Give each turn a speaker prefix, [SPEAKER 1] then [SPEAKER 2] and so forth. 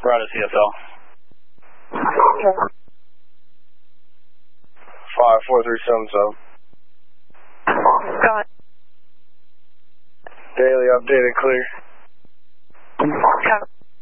[SPEAKER 1] Roger, CSL.
[SPEAKER 2] 54377.
[SPEAKER 3] Got it.
[SPEAKER 2] Daily updated clear.